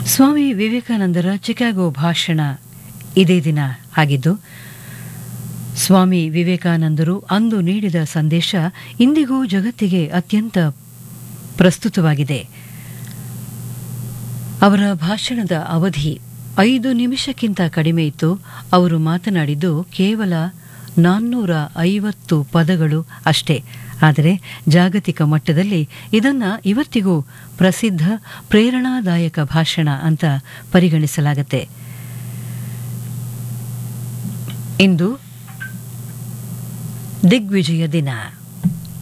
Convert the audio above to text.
ಸ್ವಾಮಿ ವಿವೇಕಾನಂದರ ಚಿಕಾಗೋ ಭಾಷಣ ಇದೇ ದಿನ ಆಗಿದ್ದು, ಸ್ವಾಮಿ ವಿವೇಕಾನಂದರು ಅಂದು ನೀಡಿದ ಸಂದೇಶ ಇಂದಿಗೂ ಜಗತ್ತಿಗೆ ಅತ್ಯಂತ ಪ್ರಸ್ತುತವಾಗಿದೆ. ಅವರ ಭಾಷಣದ ಅವಧಿ 5 ನಿಮಿಷಕ್ಕಿಂತ ಕಡಿಮೆ ಇತ್ತು. ಅವರು ಮಾತನಾಡಿದ್ದು ಕೇವಲ 450 ಪದಗಳು ಅಷ್ಟೇ. ಆದರೆ ಜಾಗತಿಕ ಮಟ್ಟದಲ್ಲಿ ಇದನ್ನು ಇವತ್ತಿಗೂ ಪ್ರಸಿದ್ಧ ಪ್ರೇರಣಾದಾಯಕ ಭಾಷಣ ಅಂತ ಪರಿಗಣಿಸಲಾಗುತ್ತೆ. ಇಂದು ದಿಗ್ವಿಜಯ ದಿನ.